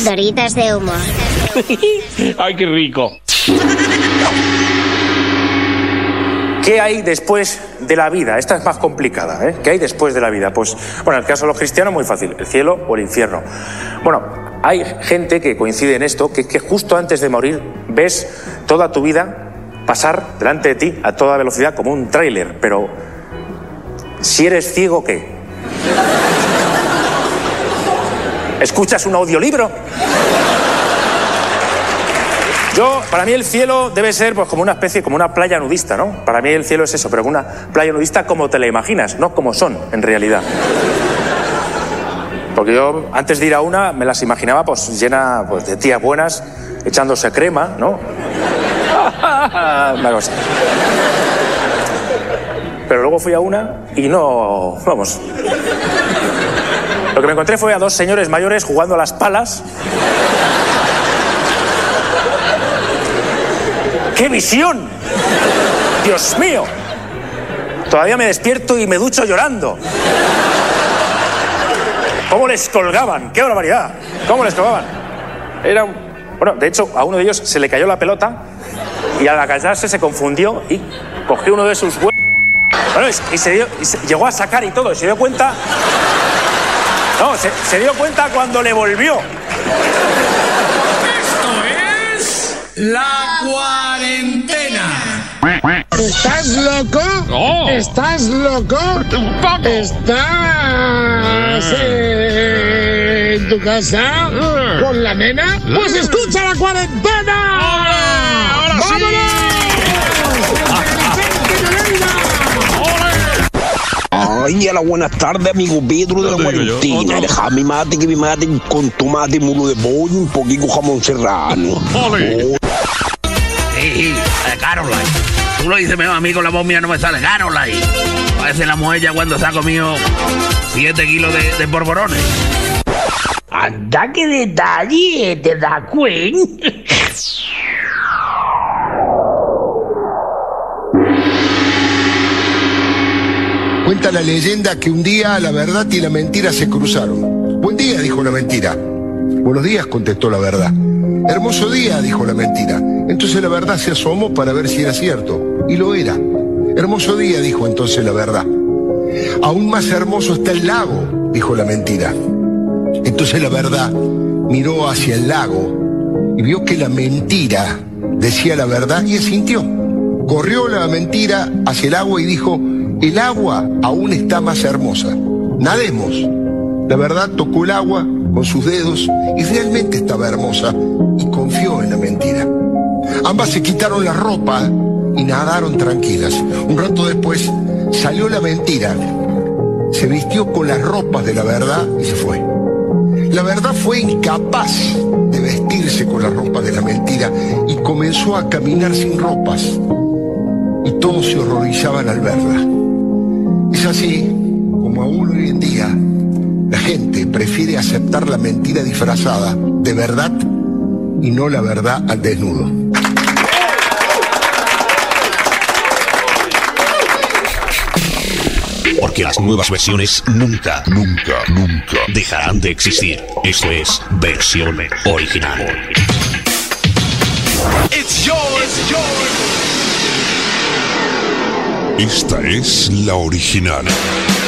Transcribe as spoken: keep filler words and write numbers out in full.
Pildoritas de humor. ¡Ay, qué rico! ¿Qué hay después de la vida? Esta es más complicada, ¿eh? ¿Qué hay después de la vida? Pues, bueno, en el caso de los cristianos, muy fácil, el cielo o el infierno. Bueno, hay gente que coincide en esto, que, que justo antes de morir ves toda tu vida pasar delante de ti a toda velocidad como un tráiler, pero si eres ciego, ¿qué? ¿Escuchas un audiolibro? Yo, para mí el cielo debe ser pues como una especie, como una playa nudista, ¿no? Para mí el cielo es eso, pero una playa nudista como te la imaginas, no como son, en realidad. Porque yo, antes de ir a una, me las imaginaba pues llena pues, de tías buenas, echándose crema, ¿no? Una cosa. Pero luego fui a una y no... Vamos. Lo que me encontré fue a dos señores mayores jugando a las palas. ¡Qué visión! ¡Dios mío! Todavía me despierto y me ducho llorando. ¿Cómo les colgaban? ¡Qué barbaridad! ¿Cómo les colgaban? Era un... Bueno, de hecho, a uno de ellos se le cayó la pelota y al agacharse se confundió y cogió uno de sus huevos. Bueno, y, se dio, y se llegó a sacar y todo, y se dio cuenta... No, se, se dio cuenta cuando le volvió. Esto es... La cuarentena. ¿Estás loco? No. ¿Estás loco? Un poco. ¿Estás eh, en tu casa con la nena? ¡Pues escucha la cuarentena! ¡Ahora sí! Ay, a la buenas tardes, amigo Pedro de la cuarentena. Deja mi mate, que mi mate con tomate, mulo de pollo y un poquito jamón serrano. ¡Ole! Sí, sí, eh, Caroline. Tú lo dices mejor, a mí con la voz mía no me sale Caroline. Parece la muella cuando se ha comido siete kilos de, de porborones. Anda, qué detalle, ¿te das cuenta? Cuenta la leyenda que un día la verdad y la mentira se cruzaron. Buen día, dijo la mentira. Buenos días, contestó la verdad. Hermoso día, dijo la mentira. Entonces la verdad se asomó para ver si era cierto. Y lo era. Hermoso día, dijo entonces la verdad. Aún más hermoso está el lago, dijo la mentira. Entonces la verdad miró hacia el lago y vio que la mentira decía la verdad y asintió. Corrió la mentira hacia el agua y dijo: el agua aún está más hermosa. Nademos. La verdad tocó el agua con sus dedos y realmente estaba hermosa y confió en la mentira. Ambas se quitaron la ropa y nadaron tranquilas. Un rato después salió la mentira, se vistió con las ropas de la verdad y se fue. La verdad fue incapaz de vestirse con las ropas de la mentira y comenzó a caminar sin ropas. Y todos se horrorizaban al verla. Es así como aún hoy en día la gente prefiere aceptar la mentira disfrazada de verdad y no la verdad al desnudo. Porque las nuevas versiones nunca, nunca, nunca dejarán de existir. Esto es versión original. It's yours, it's yours. Esta es la original.